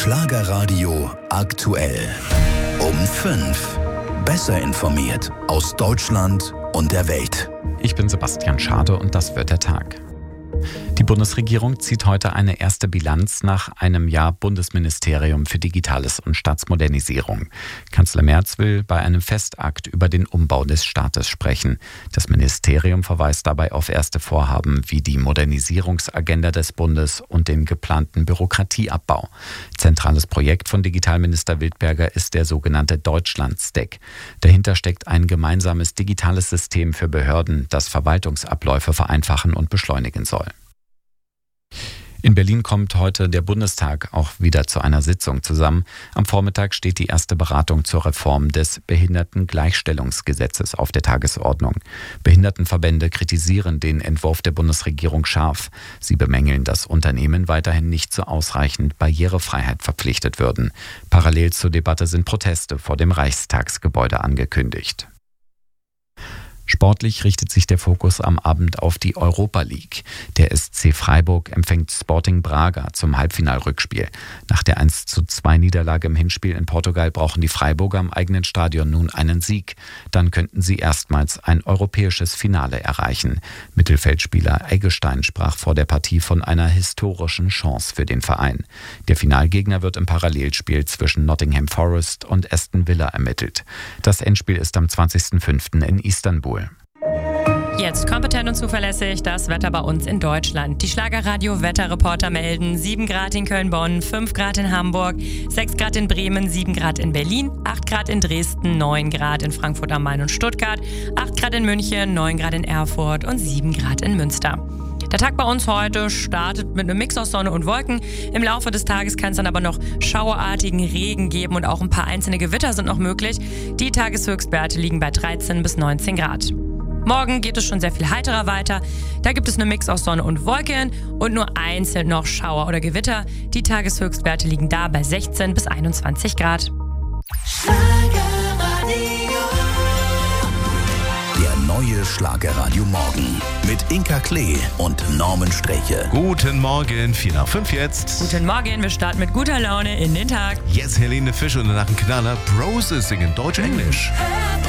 Schlagerradio aktuell. Um 5. Besser informiert aus Deutschland und der Welt. Ich bin Sebastian Schade und das wird der Tag. Die Bundesregierung zieht heute eine erste Bilanz nach einem Jahr Bundesministerium für Digitales und Staatsmodernisierung. Kanzler Merz will bei einem Festakt über den Umbau des Staates sprechen. Das Ministerium verweist dabei auf erste Vorhaben wie die Modernisierungsagenda des Bundes und den geplanten Bürokratieabbau. Zentrales Projekt von Digitalminister Wildberger ist der sogenannte Deutschland-Stack. Dahinter steckt ein gemeinsames digitales System für Behörden, das Verwaltungsabläufe vereinfachen und beschleunigen soll. In Berlin kommt heute der Bundestag auch wieder zu einer Sitzung zusammen. Am Vormittag steht die erste Beratung zur Reform des Behindertengleichstellungsgesetzes auf der Tagesordnung. Behindertenverbände kritisieren den Entwurf der Bundesregierung scharf. Sie bemängeln, dass Unternehmen weiterhin nicht zu ausreichend Barrierefreiheit verpflichtet würden. Parallel zur Debatte sind Proteste vor dem Reichstagsgebäude angekündigt. Sportlich richtet sich der Fokus am Abend auf die Europa League. Der SC Freiburg empfängt Sporting Braga zum Halbfinalrückspiel. Nach der 1:2 Niederlage im Hinspiel in Portugal brauchen die Freiburger im eigenen Stadion nun einen Sieg. Dann könnten sie erstmals ein europäisches Finale erreichen. Mittelfeldspieler Eggestein sprach vor der Partie von einer historischen Chance für den Verein. Der Finalgegner wird im Parallelspiel zwischen Nottingham Forest und Aston Villa ermittelt. Das Endspiel ist am 20.05. in Istanbul. Jetzt kompetent und zuverlässig das Wetter bei uns in Deutschland. Die Schlagerradio-Wetterreporter melden 7 Grad in Köln-Bonn, 5 Grad in Hamburg, 6 Grad in Bremen, 7 Grad in Berlin, 8 Grad in Dresden, 9 Grad in Frankfurt am Main und Stuttgart, 8 Grad in München, 9 Grad in Erfurt und 7 Grad in Münster. Der Tag bei uns heute startet mit einem Mix aus Sonne und Wolken. Im Laufe des Tages kann es dann aber noch schauerartigen Regen geben und auch ein paar einzelne Gewitter sind noch möglich. Die Tageshöchstwerte liegen bei 13 bis 19 Grad. Morgen geht es schon sehr viel heiterer weiter. Da gibt es einen Mix aus Sonne und Wolken und nur einzeln noch Schauer oder Gewitter. Die Tageshöchstwerte liegen da bei 16 bis 21 Grad. Der neue Schlagerradio Morgen mit Inka Klee und Norman Streche. Guten Morgen, 4:05 jetzt. Guten Morgen, wir starten mit guter Laune in den Tag. Jetzt Helene Fischer und danach ein Knaller. Broses singen Deutsch-Englisch.